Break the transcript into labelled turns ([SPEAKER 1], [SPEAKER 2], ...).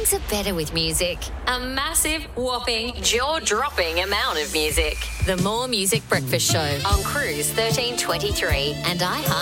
[SPEAKER 1] Mornings are better with music. A massive, whopping, jaw-dropping amount of music. The More Music Breakfast Show on Cruise 1323 and iHeart.